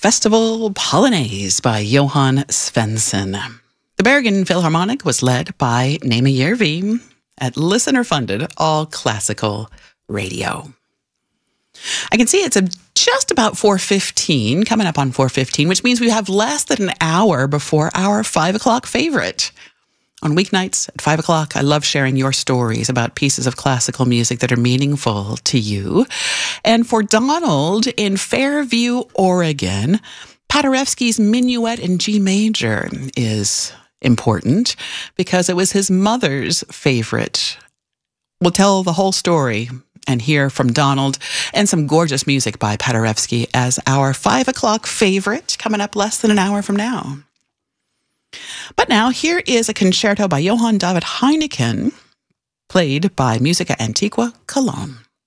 Festival Polonaise by Johann Svensson. The Bergen Philharmonic was led by Naima Järvi at listener-funded all-classical radio. I can see it's just about 4:15, coming up on 4:15, which means we have less than an hour before our 5 o'clock favorite. On weeknights at 5 o'clock, I love sharing your stories about pieces of classical music that are meaningful to you. And for Donald in Fairview, Oregon, Paderewski's Minuet in G major is important because it was his mother's favorite. We'll tell the whole story and hear from Donald and some gorgeous music by Paderewski as our 5 o'clock favorite coming up less than an hour from now. But now, here is a concerto by Johann David Heineken, played by Musica Antiqua Cologne.